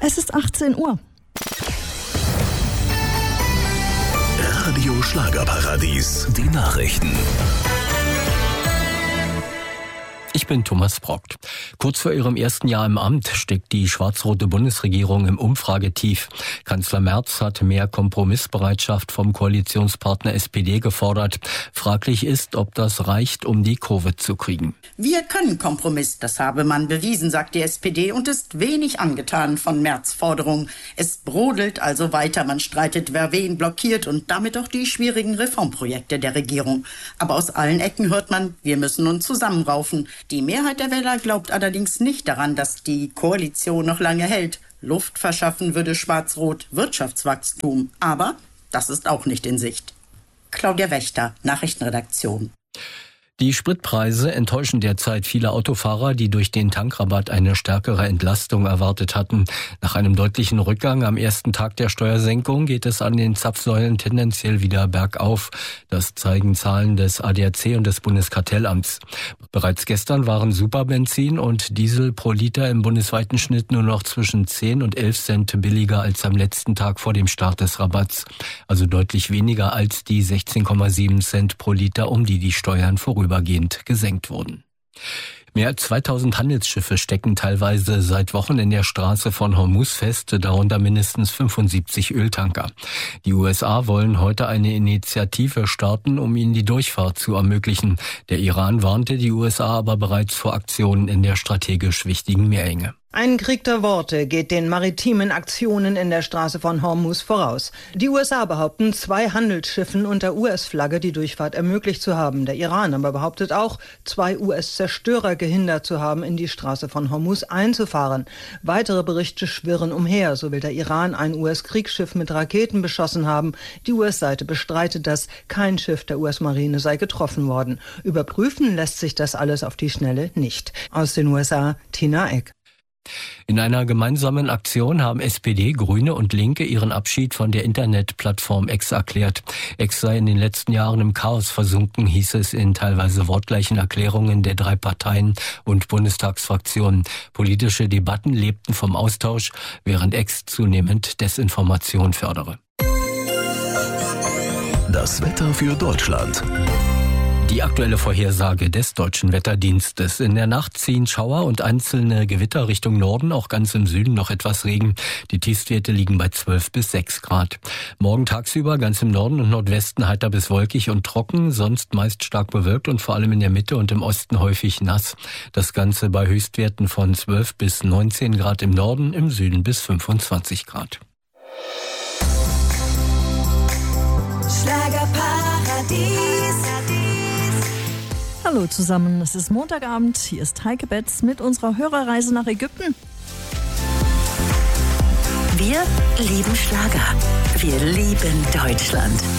Es ist 18 Uhr. Radio Schlagerparadies, die Nachrichten. Ich bin Thomas Brockt. Kurz vor ihrem ersten Jahr im Amt steckt die schwarz-rote Bundesregierung im Umfragetief. Kanzler Merz hat mehr Kompromissbereitschaft vom Koalitionspartner SPD gefordert. Fraglich ist, ob das reicht, um die Kurve zu kriegen. Wir können Kompromiss, das habe man bewiesen, sagt die SPD und ist wenig angetan von Merz' Forderung. Es brodelt also weiter, man streitet, wer wen blockiert und damit auch die schwierigen Reformprojekte der Regierung. Aber aus allen Ecken hört man, wir müssen uns zusammenraufen. Die Mehrheit der Wähler glaubt allerdings nicht daran, dass die Koalition noch lange hält. Luft verschaffen würde Schwarz-Rot Wirtschaftswachstum. Aber das ist auch nicht in Sicht. Claudia Wächter, Nachrichtenredaktion. Die Spritpreise enttäuschen derzeit viele Autofahrer, die durch den Tankrabatt eine stärkere Entlastung erwartet hatten. Nach einem deutlichen Rückgang am ersten Tag der Steuersenkung geht es an den Zapfsäulen tendenziell wieder bergauf. Das zeigen Zahlen des ADAC und des Bundeskartellamts. Bereits gestern waren Superbenzin und Diesel pro Liter im bundesweiten Schnitt nur noch zwischen 10 und 11 Cent billiger als am letzten Tag vor dem Start des Rabatts. Also deutlich weniger als die 16,7 Cent pro Liter, um die Steuern vorübergehend gesenkt wurden. Mehr als 2000 Handelsschiffe stecken teilweise seit Wochen in der Straße von Hormuz fest, darunter mindestens 75 Öltanker. Die USA wollen heute eine Initiative starten, um ihnen die Durchfahrt zu ermöglichen. Der Iran warnte die USA aber bereits vor Aktionen in der strategisch wichtigen Meerenge. Ein Krieg der Worte geht den maritimen Aktionen in der Straße von Hormuz voraus. Die USA behaupten, 2 Handelsschiffen unter US-Flagge die Durchfahrt ermöglicht zu haben. Der Iran aber behauptet auch, 2 US-Zerstörer gehindert zu haben, in die Straße von Hormuz einzufahren. Weitere Berichte schwirren umher. So will der Iran ein US-Kriegsschiff mit Raketen beschossen haben. Die US-Seite bestreitet das. Kein Schiff der US-Marine sei getroffen worden. Überprüfen lässt sich das alles auf die Schnelle nicht. Aus den USA, Tina Eck. In einer gemeinsamen Aktion haben SPD, Grüne und Linke ihren Abschied von der Internetplattform X erklärt. X sei in den letzten Jahren im Chaos versunken, hieß es in teilweise wortgleichen Erklärungen der 3 Parteien und Bundestagsfraktionen. Politische Debatten lebten vom Austausch, während X zunehmend Desinformation fördere. Das Wetter für Deutschland. Die aktuelle Vorhersage des Deutschen Wetterdienstes. In der Nacht ziehen Schauer und einzelne Gewitter Richtung Norden, auch ganz im Süden noch etwas Regen. Die Tiefstwerte liegen bei 12 bis 6 Grad. Morgen tagsüber ganz im Norden und Nordwesten heiter bis wolkig und trocken, sonst meist stark bewölkt und vor allem in der Mitte und im Osten häufig nass. Das Ganze bei Höchstwerten von 12 bis 19 Grad im Norden, im Süden bis 25 Grad. Schlagerparadies. Hallo zusammen, es ist Montagabend. Hier ist Heike Betz mit unserer Hörerreise nach Ägypten. Wir lieben Schlager. Wir lieben Deutschland.